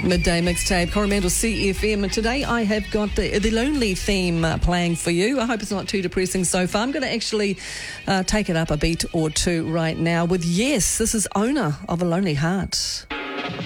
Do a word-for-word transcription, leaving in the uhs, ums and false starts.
Midday Mixtape, Coromandel C F M, and today I have got the the Lonely theme uh, playing for you. I hope it's not too depressing so far. I'm going to actually uh, take it up a beat or two right now with Yes. This is Owner of a Lonely Heart.